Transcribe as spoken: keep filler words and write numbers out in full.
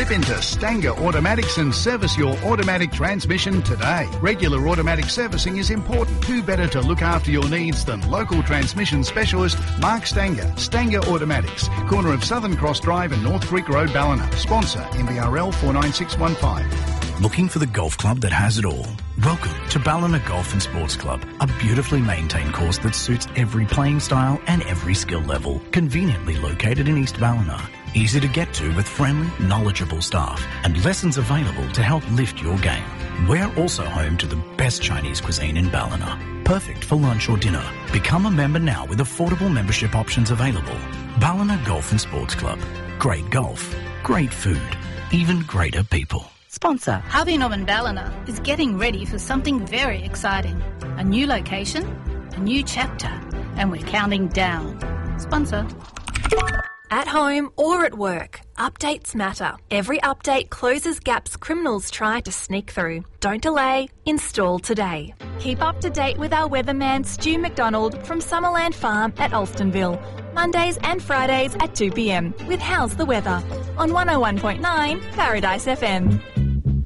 Slip into Stanger Automatics and service your automatic transmission today. Regular automatic servicing is important. Who better to look after your needs than local transmission specialist Mark Stanger? Stanger Automatics, corner of Southern Cross Drive and North Creek Road, Ballina. Sponsor M B R L four nine six one five. Looking for the golf club that has it all? Welcome to Ballina Golf and Sports Club, a beautifully maintained course that suits every playing style and every skill level. Conveniently located in East Ballina. Easy to get to with friendly, knowledgeable staff and lessons available to help lift your game. We're also home to the best Chinese cuisine in Ballina. Perfect for lunch or dinner. Become a member now with affordable membership options available. Ballina Golf and Sports Club. Great golf, great food, even greater people. Sponsor. Harvey Norman Ballina is getting ready for something very exciting. A new location, a new chapter, and we're counting down. Sponsor. At home or at work, updates matter. Every update closes gaps criminals try to sneak through. Don't delay, install today. Keep up to date with our weatherman Stu McDonald from Summerland Farm at Alstonville. Mondays and Fridays at two p m with How's the Weather on one oh one point nine Paradise F M.